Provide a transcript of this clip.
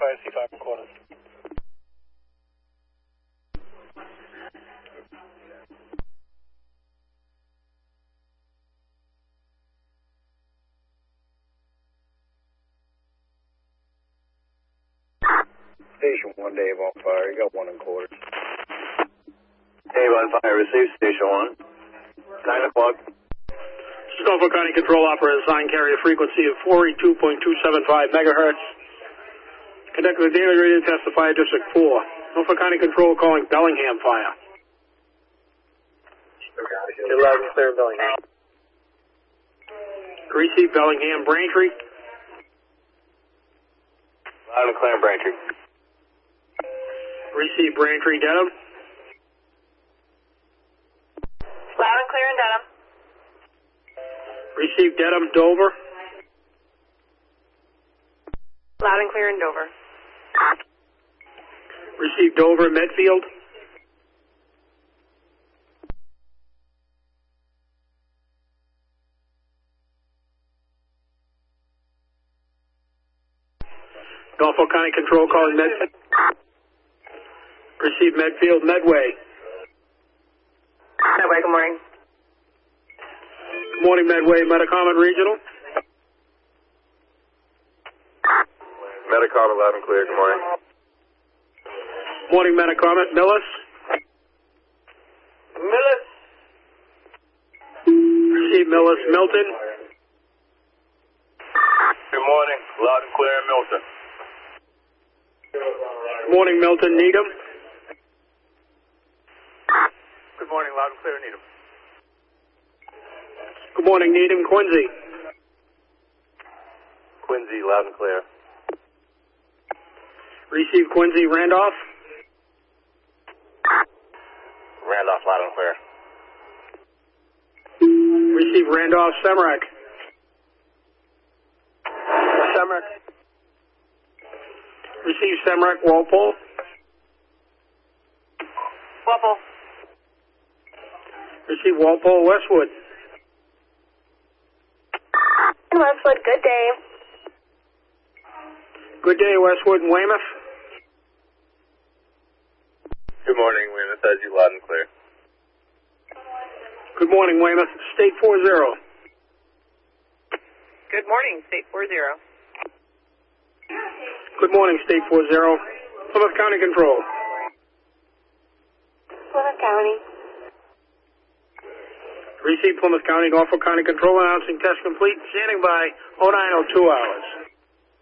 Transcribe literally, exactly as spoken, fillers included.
Fire C five quarters. Station one, Dave on fire. You got one and quarters. Dave on fire, receive station one. nine o'clock. Norfolk County Control Operator, assigned carrier frequency of four eighty-two point two seven five megahertz. Conducting the daily radio test of Fire District four. Norfolk County Control calling Bellingham Fire. You're loud and clear, Bellingham. Receive Bellingham Braintree. Loud and clear, Braintree. Receive Braintree Dedham. Loud and clear in Dedham. Receive Dedham Dover. Loud and clear in Dover. Receive Dover Medfield. Norfolk County Control calling Medfield. Receive Medfield Medway. Medway, good morning. Good morning, Medway, Metacomet Regional. Metacomet, loud and clear, good morning. Morning, Metacomet. Millis. Millis. Receive Millis Milton. Good morning, loud and clear in Milton. Good morning, Milton. Needham. Good morning, loud and clear in Needham. Good morning, Needham. Quincy. Quincy, loud and clear. Receive Quincy Randolph. Randolph, loud and clear. Receive Randolph Semrec. Semrec. Receive Semrec Walpole. Walpole. Receive Walpole Westwood. Westwood, good day. Good day, Westwood and Weymouth. Good morning, Weymouth, as you loud and clear. Good morning, Weymouth. State four zero. Good morning, State four zero. Good morning, State four zero. Plymouth County Control. Plymouth County. Receive Plymouth County, Norfolk County Control announcing test complete, standing by oh nine oh two hours.